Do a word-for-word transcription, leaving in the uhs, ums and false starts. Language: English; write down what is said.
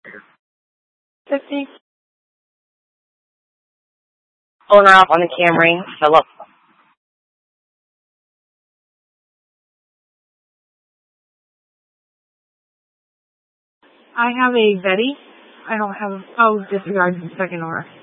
fifty. Pulling her off on the Camry. Philip. I have a Vetti. I don't have, oh, disregard the second order.